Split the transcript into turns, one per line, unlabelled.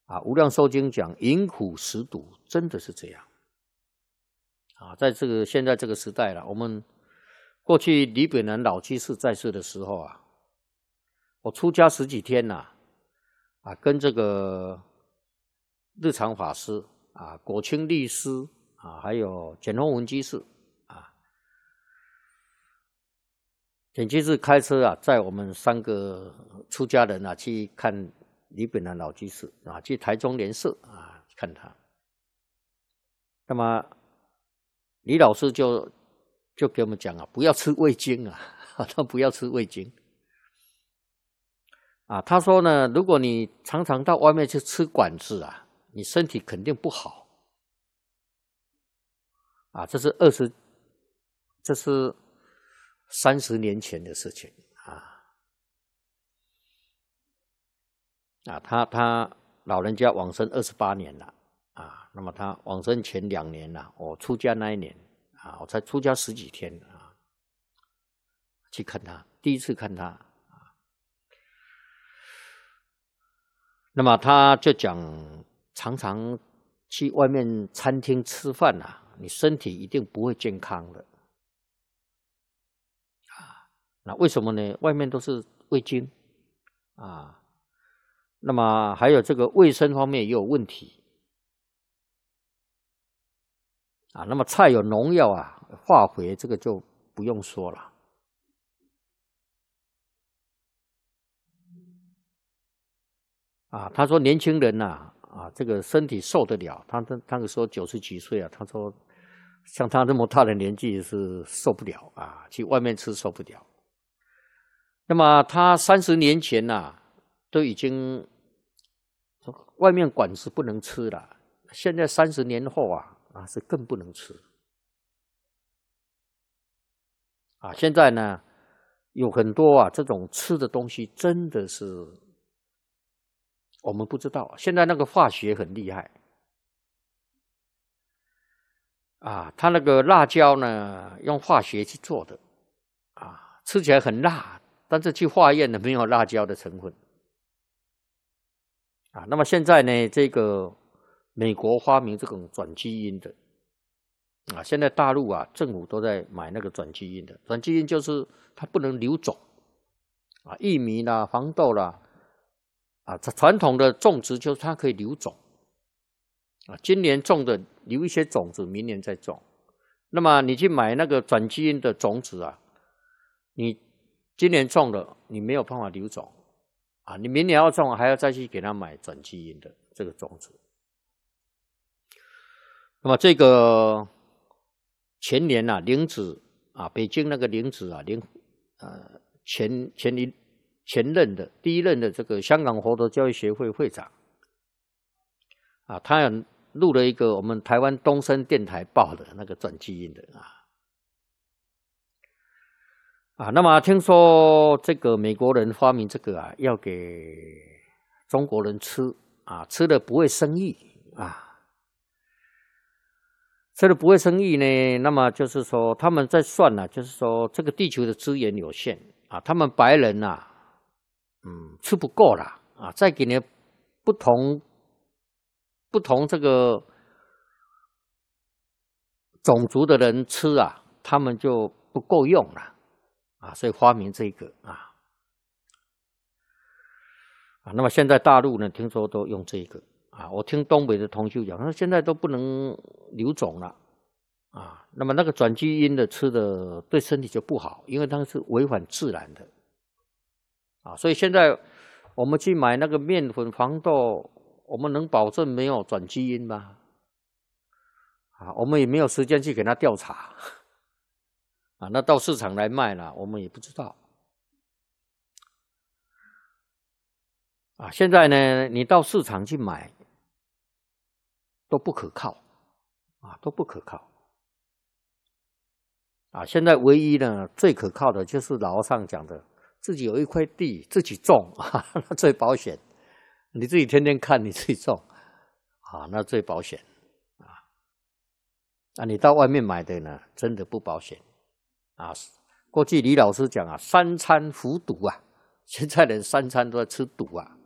啊，无量寿经讲饮苦食毒，真的是这样。啊，在现在这个时代了，我们过去李炳南老居士在世的时候啊，我出家10几天呐，啊，跟这个日常法师啊、果清律师啊，还有简宏文居士啊，简居士开车啊，载我们3个出家人啊去看李炳南老居士啊，去台中莲社啊看他。那么李老师就给我们讲啊，不要吃味精啊，他不要吃味精啊。他说呢，如果你常常到外面去吃馆子啊，你身体肯定不好啊。这是30年前的事情啊。啊，他老人家往生28年了啊。那么他往生前2年了，我出家那一年啊，我才出家10几天啊，去看他，第一次看他啊。那么他就讲，常常去外面餐厅吃饭啊，你身体一定不会健康的啊。那为什么呢？外面都是味精啊，那么还有这个卫生方面也有问题啊。那么菜有农药啊、化肥，这个就不用说了啊。他说年轻人呐啊，这个身体受得了，他那个时候90几岁啊，他说像他这么大的年纪是受不了啊，去外面吃受不了。那么他30年前呐，都已经外面馆子不能吃了，现在30年后啊是更不能吃啊。现在呢有很多啊这种吃的东西真的是我们不知道，现在那个化学很厉害啊，他那个辣椒呢用化学去做的啊，吃起来很辣，但是去化验的没有辣椒的成分啊。那么现在呢，这个美国发明这种转基因的啊，现在大陆啊政府都在买那个转基因的，转基因就是它不能留种啊，玉米啦、黄豆啦啊，传统的种植就是它可以留种啊，今年种的留一些种子，明年再种。那么你去买那个转基因的种子啊，你今年种了，你没有办法留种啊，你明年要种还要再去给他买转基因的这个种子。那么这个前年啊，林子啊，北京那个林子啊，前任的第一任的这个香港佛陀教育协会会长啊，他有录了一个我们台湾东森电台报的那个转基因的啊。那么听说这个美国人发明这个啊，要给中国人吃啊，吃了不会生育啊，吃了不会生育呢。那么就是说他们在算啊，就是说这个地球的资源有限啊，他们白人啊，吃不够啦啊，再给你不同这个种族的人吃啊，他们就不够用了啊，所以发明这个啊。那么现在大陆呢，听说都用这个啊。我听东北的同学讲，他说现在都不能留种了啊。那么那个转基因的吃的对身体就不好，因为它是违反自然的啊。所以现在我们去买那个面粉、黄豆，我们能保证没有转基因吗？啊，我们也没有时间去给他调查啊。那到市场来卖了，我们也不知道啊。现在呢，你到市场去买都不可靠啊，都不可靠啊。现在唯一呢最可靠的就是老和尚讲的，自己有一块地自己种啊，那最保险。你自己天天看你自己种啊，那最保险啊。你到外面买的呢，真的不保险啊。过去李老师讲啊，3餐服毒啊，现在人3餐都在吃毒啊。